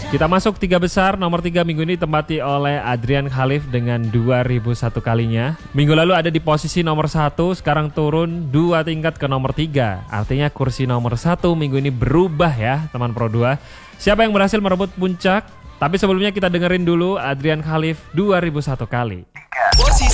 Kita masuk 3 besar. Nomor 3 minggu ini ditempati oleh Adrian Khalif dengan 2001 kalinya. Minggu lalu ada di posisi nomor 1, sekarang turun 2 tingkat ke nomor 3. Artinya kursi nomor 1 minggu ini berubah ya teman Pro 2. Siapa yang berhasil merebut puncak? Tapi sebelumnya kita dengerin dulu Adrian Khalif 2001 kali. Posisi